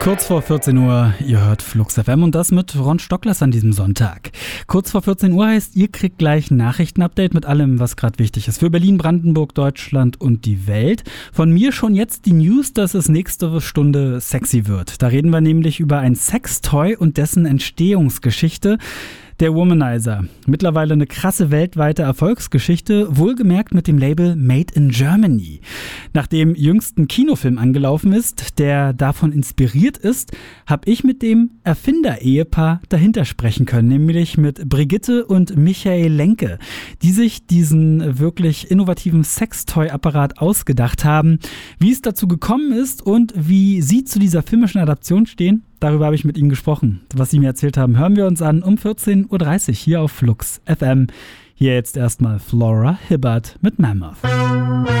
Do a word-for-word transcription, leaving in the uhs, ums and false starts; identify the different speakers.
Speaker 1: Kurz vor vierzehn Uhr, ihr hört Flux F M und das mit Ron Stocklers an diesem Sonntag. Kurz vor vierzehn Uhr heißt, ihr kriegt gleich ein Nachrichtenupdate mit allem, was gerade wichtig ist für Berlin, Brandenburg, Deutschland und die Welt. Von mir schon jetzt die News, dass es nächste Stunde sexy wird. Da reden wir nämlich über ein Sextoy und dessen Entstehungsgeschichte. Der Womanizer. Mittlerweile eine krasse weltweite Erfolgsgeschichte, wohlgemerkt mit dem Label Made in Germany. Nachdem jüngst ein Kinofilm angelaufen ist, der davon inspiriert ist, habe ich mit dem Erfinder-Ehepaar dahinter sprechen können, nämlich mit Brigitte und Michael Lenke, die sich diesen wirklich innovativen Sextoy-Apparat ausgedacht haben. Wie es dazu gekommen ist und wie sie zu dieser filmischen Adaption stehen, darüber habe ich mit ihnen gesprochen. Was sie mir erzählt haben, hören wir uns an um vierzehn Uhr dreißig hier auf Flux F M. Hier jetzt erstmal Flora Hibbert mit Mammoth.